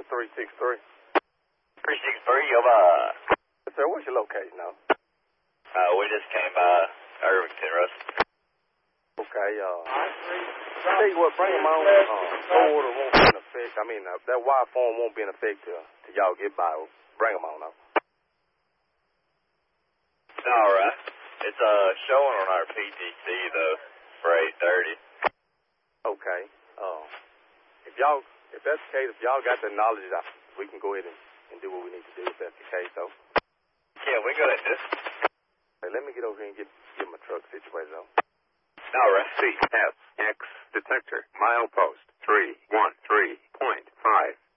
363. 363, over. Yes, sir, what's your location now? We just came by Irvington, Russ. Okay, tell you what, bring them on. Order won't be in effect. I mean, that wire form won't be in effect till y'all get by. Bring them on now. All right. It's showing on our PTC, though, for 8:30. Okay. If that's the case, if y'all got the knowledge, we can go ahead and do what we need to do if that's the case, though. Yeah, we got this. Hey, let me get over here and get my truck situated, though. All right. CSX detector, milepost 313.5.